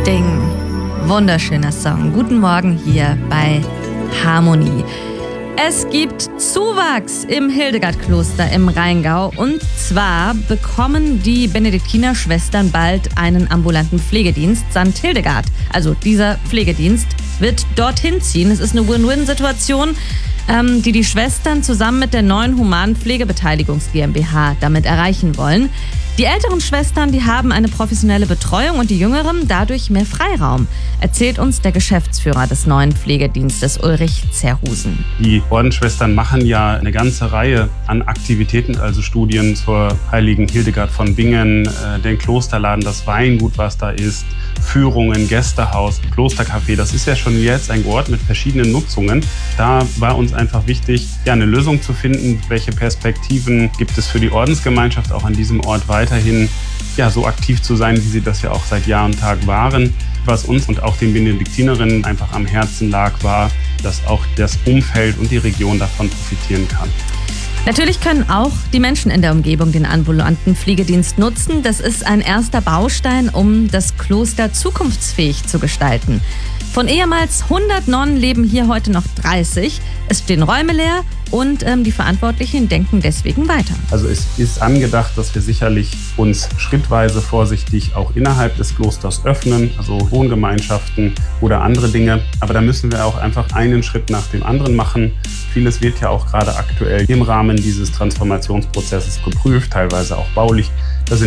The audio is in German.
Ding. Wunderschöner Song. Guten Morgen hier bei Harmonie. Es gibt Zuwachs im Hildegardkloster im Rheingau. Und zwar bekommen die Benediktinerschwestern bald einen ambulanten Pflegedienst, St. Hildegard. Also dieser Pflegedienst wird dorthin ziehen. Es ist eine Win-Win-Situation, die Schwestern zusammen mit der neuen Humanen Pflegebeteiligungs GmbH damit erreichen wollen. Die älteren Schwestern, die haben eine professionelle Betreuung und die jüngeren dadurch mehr Freiraum, erzählt uns der Geschäftsführer des neuen Pflegedienstes, Ulrich Zerhusen. Die Ordensschwestern machen ja eine ganze Reihe an Aktivitäten, also Studien zur heiligen Hildegard von Bingen, den Klosterladen, das Weingut, was da ist, Führungen, Gästehaus, Klostercafé. Das ist ja schon jetzt ein Ort mit verschiedenen Nutzungen. Da war uns einfach wichtig, eine Lösung zu finden. Welche Perspektiven gibt es für die Ordensgemeinschaft auch an diesem Ort weiterhin so aktiv zu sein, wie sie das ja auch seit Jahr und Tag waren. Was uns und auch den Benediktinerinnen einfach am Herzen lag, war, dass auch das Umfeld und die Region davon profitieren kann. Natürlich können auch die Menschen in der Umgebung den ambulanten Pflegedienst nutzen. Das ist ein erster Baustein, um das Kloster zukunftsfähig zu gestalten. Von ehemals 100 Nonnen leben hier heute noch 30. Es stehen Räume leer und die Verantwortlichen denken deswegen weiter. Also es ist angedacht, dass wir sicherlich uns schrittweise vorsichtig auch innerhalb des Klosters öffnen, also Wohngemeinschaften oder andere Dinge. Aber da müssen wir auch einfach einen Schritt nach dem anderen machen. Vieles wird ja auch gerade aktuell im Rahmen dieses Transformationsprozesses geprüft, teilweise auch baulich.